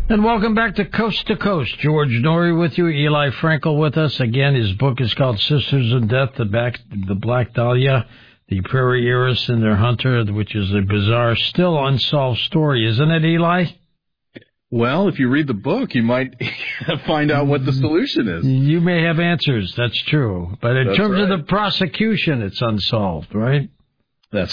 And welcome back to Coast. George Norrie with you, Eli Frankel with us. Again, his book is called Sisters in Death, the Black Dahlia, the Prairie Heiress and Their Hunter, which is a bizarre, still unsolved story, isn't it, Eli? Well, if you read the book, you might find out what the solution is. You may have answers, that's true. But in terms of the prosecution, it's unsolved, right?